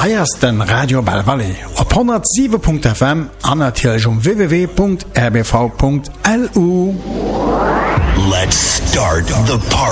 heiersten Radio Belvalley op 107.fm an natürlich www.rbv.lu. Let's start the party.